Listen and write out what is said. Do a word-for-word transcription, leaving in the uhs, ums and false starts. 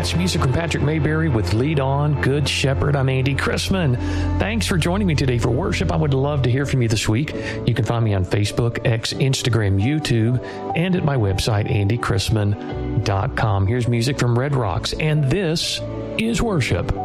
That's music from Patrick Mayberry with Lead On, Good Shepherd. I'm Andy Chrisman. Thanks for joining me today for worship. I would love to hear from you this week. You can find me on Facebook, X, Instagram, YouTube, and at my website, andy chrisman dot com. Here's music from Red Rocks, and this is worship.